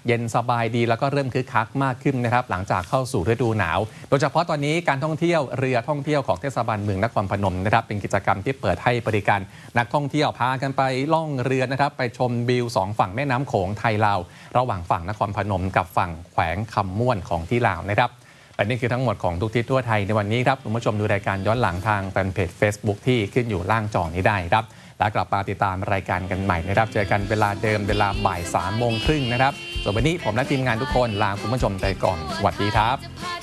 เย็นสบายดีแล้วก็เริ่มคึกคักมากขึ้นนะครับหลังจากเข้าสู่ฤดูหนาวโดยเฉพาะตอนนี้การท่องเที่ยวเรือท่องเที่ยวของเทศบาลเมืองนครพนมนะครับเป็นกิจกรรมที่เปิดให้บริการนักท่องเที่ยวพากันไปล่องเรือนะครับไปชมวิว2ฝั่งแม่น้ำโขงไทยลาวระหว่างฝั่งนครพนมกับฝั่งแขวงคำม่วนของที่ลาวนะครับและนี่คือทั้งหมดของทุกทิศทั่วไทยในวันนี้ครับคุณผู้ชมดูรายการย้อนหลังทางแฟนเพจ Facebook ที่ขึ้นอยู่ล่างจอนี้ได้ครับแล้วกลับมาติดตามรายการกันใหม่นะครับเจอกันเวลาเดิมเวลาบ่าย 3:30 น.นะครับส่วนวันนี้ผมและทีมงานทุกคนลาคุณผู้ชมไปก่อนสวัสดีครับ